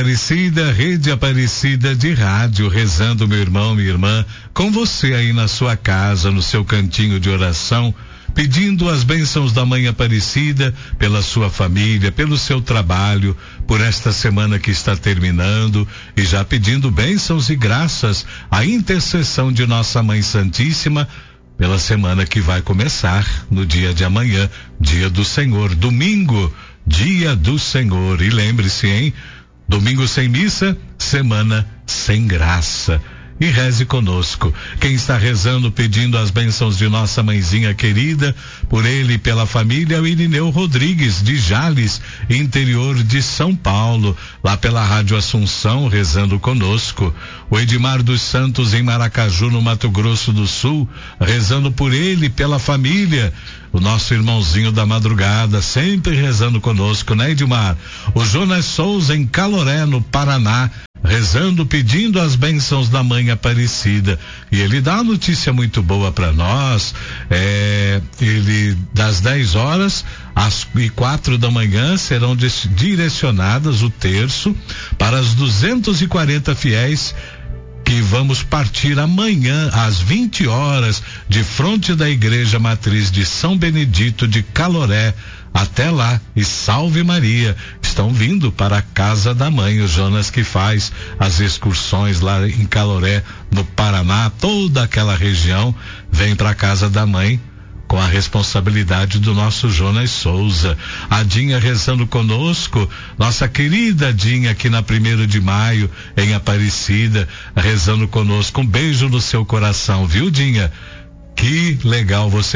Aparecida, Rede Aparecida de Rádio, rezando, meu irmão, minha irmã, com você aí na sua casa, no seu cantinho de oração, pedindo as bênçãos da Mãe Aparecida pela sua família, pelo seu trabalho, por esta semana que está terminando, e já pedindo bênçãos e graças à intercessão de nossa Mãe Santíssima pela semana que vai começar no dia de amanhã, dia do Senhor, domingo, dia do Senhor. E lembre-se, hein? Domingo sem missa, semana sem graça. E reze conosco. Quem está rezando, pedindo as bênçãos de nossa mãezinha querida, por ele e pela família, é o Irineu Rodrigues, de Jales, interior de São Paulo, lá pela Rádio Assunção, rezando conosco. O Edmar dos Santos, em Maracaju, no Mato Grosso do Sul, rezando por ele e pela família. O nosso irmãozinho da madrugada, sempre rezando conosco, né, Edmar? O Jonas Souza, em Caloré, no Paraná, rezando, pedindo as bênçãos da Mãe Aparecida. E ele dá uma notícia muito boa para nós. Ele, das 10 horas às 4 da manhã, serão direcionadas o terço para as 240 fiéis que vamos partir amanhã às 20 horas de frente da Igreja Matriz de São Benedito de Caloré. Até lá, e salve Maria, estão vindo para a casa da mãe, o Jonas que faz as excursões lá em Caloré, no Paraná, toda aquela região, vem para a casa da mãe com a responsabilidade do nosso Jonas Souza. A Dinha rezando conosco, nossa querida Dinha aqui na 1º de maio, em Aparecida, rezando conosco. Um beijo no seu coração, viu, Dinha? Que legal você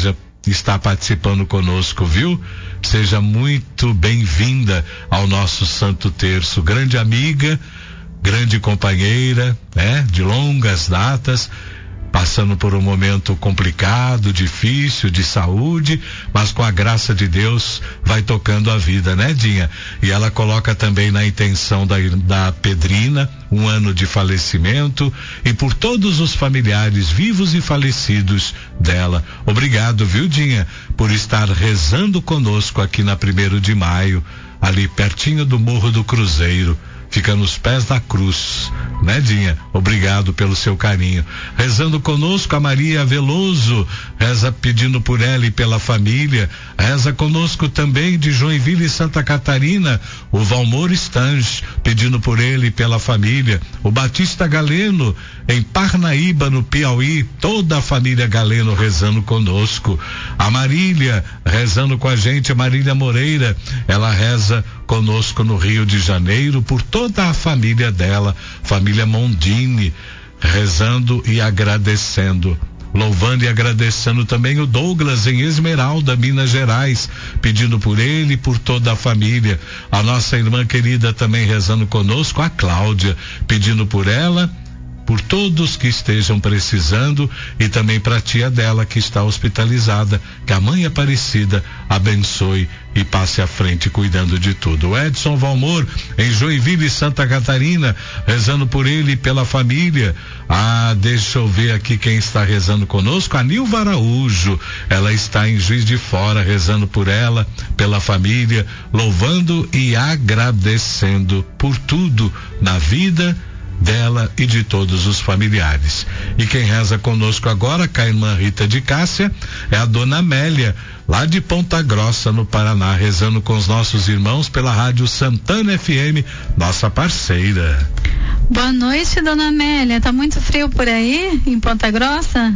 está participando conosco, viu? Seja muito bem-vinda ao nosso Santo Terço. Grande amiga, grande companheira, né? De longas datas, passando por um momento complicado, difícil, de saúde, mas com a graça de Deus vai tocando a vida, né, Dinha? E ela coloca também na intenção da Pedrina, 1 ano de falecimento, e por todos os familiares vivos e falecidos dela. Obrigado, viu, Dinha, por estar rezando conosco aqui na 1º de maio, ali pertinho do Morro do Cruzeiro. Fica nos pés da cruz, né, Dinha? Obrigado pelo seu carinho. Rezando conosco a Maria Veloso, reza pedindo por ela e pela família. Reza conosco também de Joinville e Santa Catarina, o Valmor Stange, pedindo por ele e pela família. O Batista Galeno, em Parnaíba, no Piauí, toda a família Galeno rezando conosco. A Marília, rezando com a gente, a Marília Moreira, ela reza conosco no Rio de Janeiro, por toda a família dela, família Mondini, rezando e agradecendo. Louvando e agradecendo também o Douglas em Esmeralda, Minas Gerais, pedindo por ele e por toda a família. A nossa irmã querida também rezando conosco, a Cláudia, pedindo por ela, por todos que estejam precisando, e também para a tia dela que está hospitalizada, que a Mãe Aparecida abençoe e passe à frente cuidando de tudo. O Edson Valmor, em Joinville, Santa Catarina, rezando por ele e pela família. Deixa eu ver aqui quem está rezando conosco, a Nilva Araújo, ela está em Juiz de Fora, rezando por ela, pela família, louvando e agradecendo por tudo na vida dela e de todos os familiares. E quem reza conosco agora, com a irmã Rita de Cássia, é a dona Amélia, lá de Ponta Grossa, no Paraná, rezando com os nossos irmãos pela Rádio Santana FM, nossa parceira. Boa noite, dona Amélia. Tá muito frio por aí, em Ponta Grossa?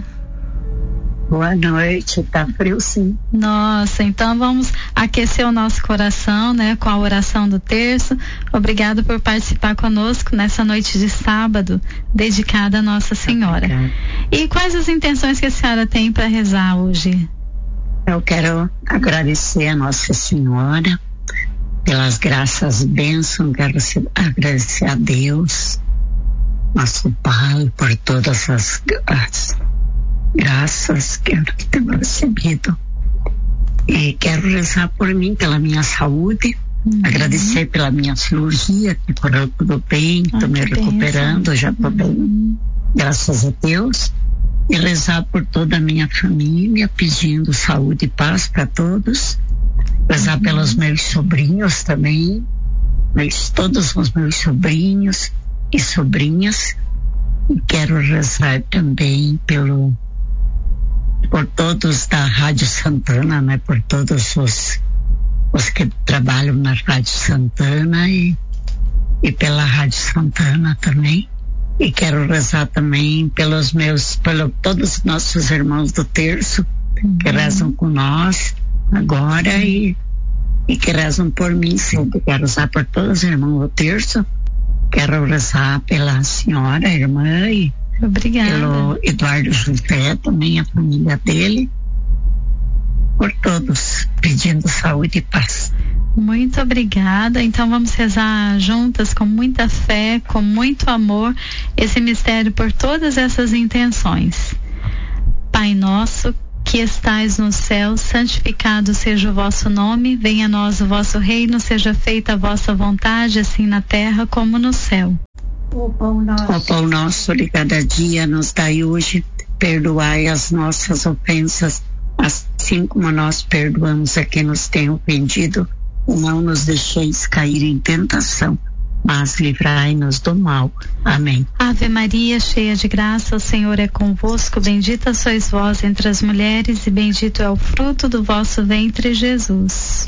Boa noite, tá frio sim. Nossa, então vamos aquecer o nosso coração, né, com a oração do terço. Obrigado por participar conosco nessa noite de sábado, dedicada a Nossa Senhora. Obrigada. E quais as intenções que a senhora tem para rezar hoje? Eu quero agradecer a Nossa Senhora pelas graças, bênçãos, quero agradecer a Deus, nosso Pai, por todas as graças que eu tenho recebido. E quero rezar por mim, pela minha saúde, agradecer pela minha cirurgia, que correu tudo bem, estou me recuperando, já estou bem, graças a Deus. E rezar por toda a minha família, pedindo saúde e paz para todos. Rezar pelos meus sobrinhos também, mas todos os meus sobrinhos e sobrinhas. E quero rezar também por todos da Rádio Santana, né? Por todos os que trabalham na Rádio Santana e pela Rádio Santana também. E quero rezar também pelo todos os nossos irmãos do terço que rezam com nós agora e que rezam por mim sempre. Quero rezar por todos os irmãos do terço. Quero rezar pela senhora, irmã, e obrigada. Pelo Eduardo José, também a família dele. Por todos, pedindo saúde e paz. Muito obrigada. Então vamos rezar juntas com muita fé, com muito amor, esse mistério por todas essas intenções. Pai nosso, que estais no céu, santificado seja o vosso nome, venha a nós o vosso reino, seja feita a vossa vontade, assim na terra como no céu. O pão nosso de cada dia nos dai hoje, perdoai as nossas ofensas, assim como nós perdoamos a quem nos tem ofendido, e não nos deixeis cair em tentação, mas livrai-nos do mal. Amém. Ave Maria, cheia de graça, o Senhor é convosco, bendita sois vós entre as mulheres e bendito é o fruto do vosso ventre, Jesus.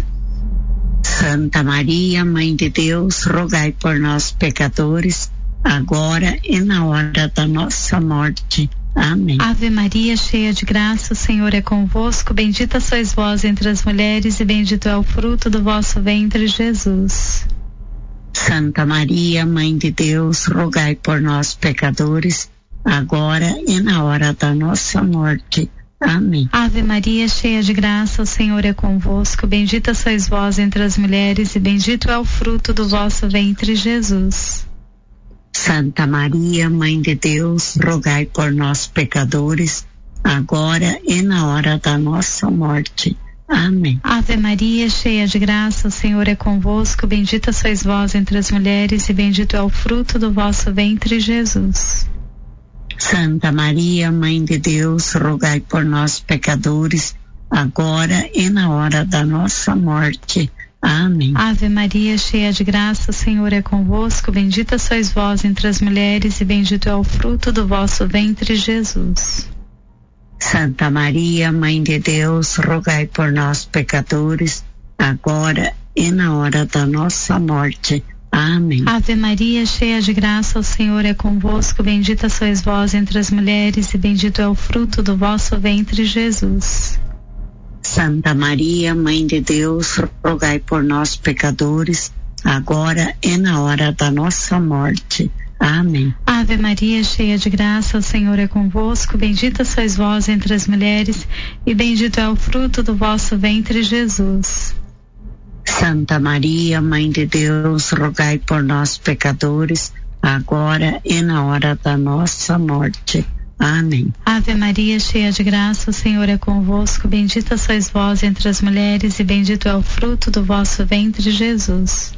Santa Maria, Mãe de Deus, rogai por nós pecadores, agora e na hora da nossa morte. Amém. Ave Maria, cheia de graça, o Senhor é convosco, bendita sois vós entre as mulheres e bendito é o fruto do vosso ventre, Jesus. Santa Maria, Mãe de Deus, rogai por nós pecadores, agora e na hora da nossa morte. Amém. Ave Maria, cheia de graça, o Senhor é convosco, bendita sois vós entre as mulheres e bendito é o fruto do vosso ventre, Jesus. Santa Maria, Mãe de Deus, rogai por nós pecadores, agora e na hora da nossa morte. Amém. Ave Maria, cheia de graça, o Senhor é convosco, bendita sois vós entre as mulheres e bendito é o fruto do vosso ventre, Jesus. Santa Maria, Mãe de Deus, rogai por nós pecadores, agora e na hora da nossa morte. Amém. Ave Maria, cheia de graça, o Senhor é convosco, bendita sois vós entre as mulheres e bendito é o fruto do vosso ventre, Jesus. Santa Maria, Mãe de Deus, rogai por nós pecadores, agora e na hora da nossa morte. Amém. Ave Maria, cheia de graça, o Senhor é convosco, bendita sois vós entre as mulheres e bendito é o fruto do vosso ventre, Jesus. Santa Maria, Mãe de Deus, rogai por nós pecadores, agora e na hora da nossa morte. Amém. Ave Maria, cheia de graça, o Senhor é convosco, bendita sois vós entre as mulheres e bendito é o fruto do vosso ventre, Jesus. Santa Maria, Mãe de Deus, rogai por nós pecadores, agora e na hora da nossa morte. Amém. Ave Maria, cheia de graça, o Senhor é convosco, bendita sois vós entre as mulheres e bendito é o fruto do vosso ventre, Jesus.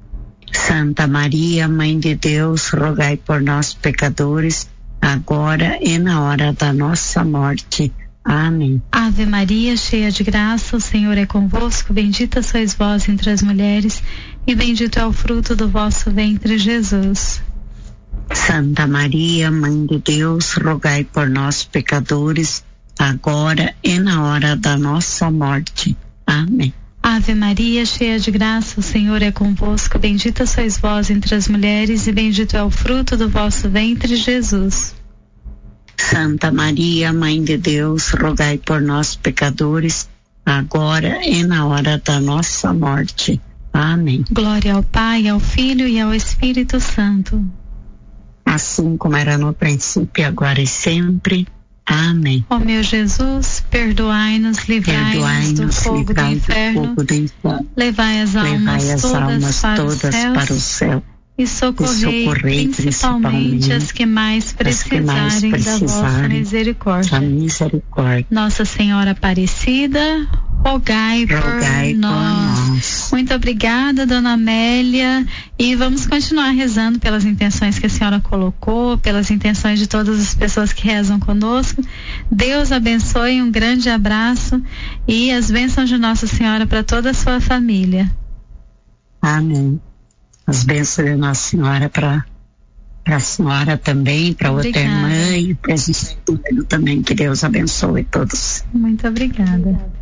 Santa Maria, Mãe de Deus, rogai por nós pecadores, agora e na hora da nossa morte. Amém. Ave Maria, cheia de graça, o Senhor é convosco, bendita sois vós entre as mulheres e bendito é o fruto do vosso ventre, Jesus. Santa Maria, Mãe de Deus, rogai por nós pecadores, agora e na hora da nossa morte. Amém. Ave Maria, cheia de graça, o Senhor é convosco, bendita sois vós entre as mulheres e bendito é o fruto do vosso ventre, Jesus. Santa Maria, Mãe de Deus, rogai por nós pecadores, agora e na hora da nossa morte. Amém. Glória ao Pai, ao Filho e ao Espírito Santo. Assim como era no princípio, agora e sempre. Amém. Ó meu Jesus, perdoai-nos, livrai-nos do fogo do inferno, levai as almas todas para o céu e socorrei principalmente as que mais precisarem da vossa misericórdia. Nossa Senhora Aparecida, rogai por nós. Muito obrigada, Dona Amélia, e vamos continuar rezando pelas intenções que a senhora colocou, pelas intenções de todas as pessoas que rezam conosco. Deus abençoe, um grande abraço e as bênçãos de Nossa Senhora para toda a sua família. Amém. as bênçãos de Nossa Senhora para a senhora também, para outra irmã e para a gente também. Que Deus abençoe todos. Muito obrigada.